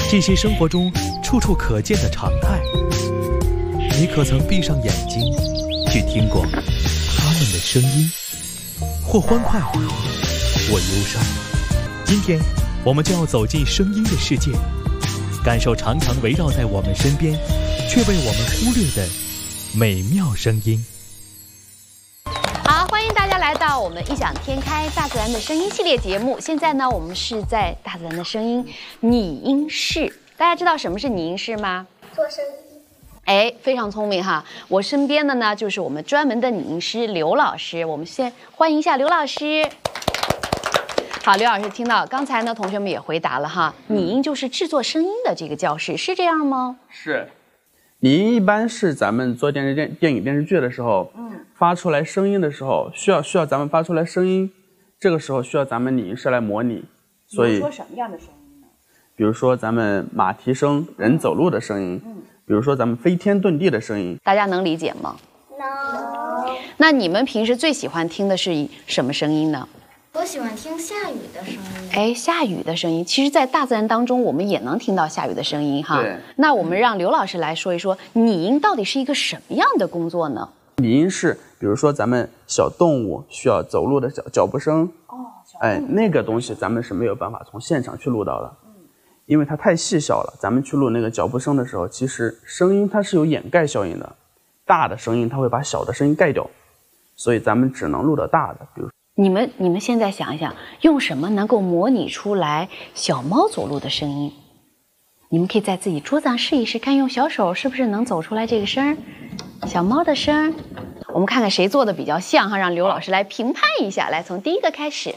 这些生活中处处可见的常态，你可曾闭上眼睛去听过他们的声音？或欢快，或忧伤。今天我们就要走进声音的世界，感受常常围绕在我们身边却被我们忽略的美妙声音。 好，欢迎大家来到我们异想天开大自然的声音系列节目。现在呢，我们是在大自然的声音拟音室。大家知道什么是拟音室吗？ 做声音。 哎，非常聪明哈！我身边的呢，就是我们专门的拟音师刘老师。我们先欢迎一下刘老师。好，刘老师听到刚才呢，同学们也回答了哈，拟音就是制作声音的这个教室，是这样吗？ 是。拟音一般是咱们做电影、电视剧的时候，发出来声音的时候，需要咱们发出来声音，这个时候需要咱们拟音师来模拟。所以说什么样的声音呢？ 比如说咱们马蹄声、人走路的声音，比如说咱们飞天遁地的声音， 大家能理解吗？ 能。 那你们平时最喜欢听的是什么声音呢？ 我喜欢听下雨的声音。 哎，下雨的声音，其实，在大自然当中，我们也能听到下雨的声音哈。 对。 那我们让刘老师来说一说，拟音到底是一个什么样的工作呢？ 拟音是，比如说咱们小动物需要走路的脚步声，哎，那个东西咱们是没有办法从现场去录到的，因为它太细小了。咱们去录那个脚步声的时候，其实声音它是有掩盖效应的，大的声音它会把小的声音盖掉，所以咱们只能录到大的。比如你们现在想一想，用什么能够模拟出来小猫走路的声音？你们可以在自己桌子上试一试，看用小手是不是能走出来这个声儿，小猫的声儿。我们看看谁做的比较像哈，让刘老师来评判一下。来，从第一个开始。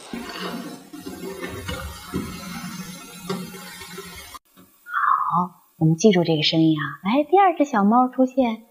好，我们记住这个声音啊。来，第二只小猫出现。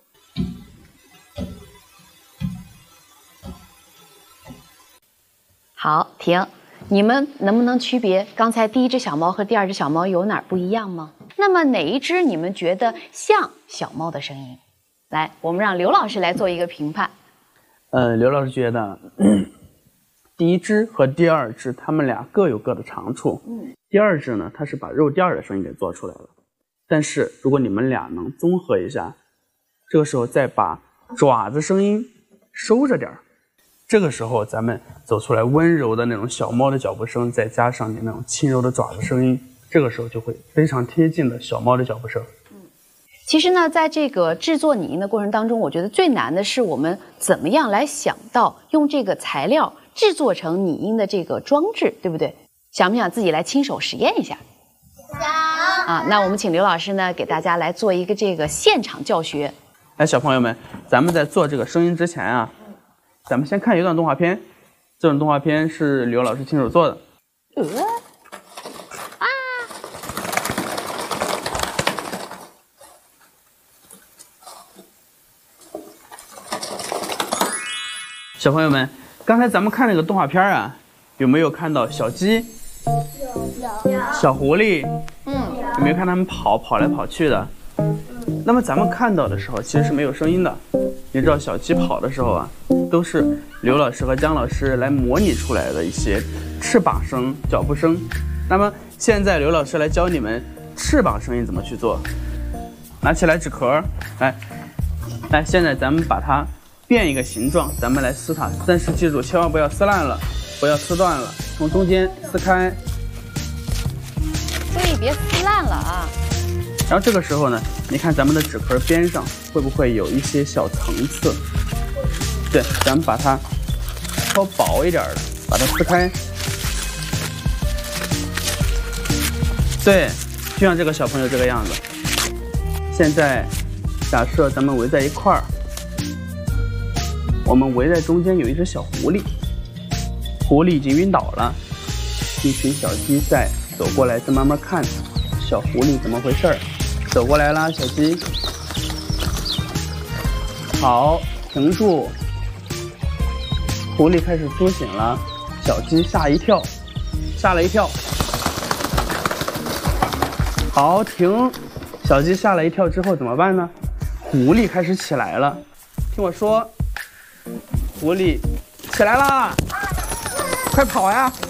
好，停。你们能不能区别刚才第一只小猫和第二只小猫有哪儿不一样吗？那么哪一只你们觉得像小猫的声音？来，我们让刘老师来做一个评判。 刘老师觉得，第一只和第二只它们俩各有各的长处。第二只呢，它是把肉垫儿的声音给做出来了。但是如果你们俩能综合一下，这个时候再把爪子声音收着点儿，这个时候咱们走出来温柔的那种小猫的脚步声，再加上你那种轻柔的爪子声音，这个时候就会非常贴近的小猫的脚步声。 其实呢，在这个制作拟音的过程当中，我觉得最难的是我们怎么样来想到用这个材料制作成拟音的这个装置，对不对？想不想自己来亲手实验一下？ 想。 啊，那我们请刘老师呢给大家来做一个这个现场教学。 来，小朋友们，咱们在做这个声音之前啊，咱们先看一段动画片，这种动画片是刘老师亲手做的。小朋友们，刚才咱们看那个动画片啊，有没有看到小鸡、 有。 小狐狸？有没有看他们跑来跑去的？那么咱们看到的时候，其实是没有声音的。你知道小鸡跑的时候啊，都是刘老师和姜老师来模拟出来的一些翅膀声、脚步声。那么现在刘老师来教你们翅膀声音怎么去做。拿起来纸壳，来，现在咱们把它变一个形状，咱们来撕它。但是记住，千万不要撕烂了，不要撕断了，从中间撕开。 注意别撕烂了啊！ 然后这个时候呢，你看咱们的纸壳边上会不会有一些小层次？对，咱们把它稍薄一点的，把它撕开。对，就像这个小朋友这个样子。现在假设咱们围在一块儿，我们围在中间有一只小狐狸，狐狸已经晕倒了，一群小鸡在走过来，再慢慢看小狐狸怎么回事儿。走过来啦，小鸡。好，停住。狐狸开始苏醒了，小鸡吓了一跳。好，停。小鸡吓了一跳之后怎么办呢？狐狸开始起来了。听我说，狐狸起来啦，快跑呀！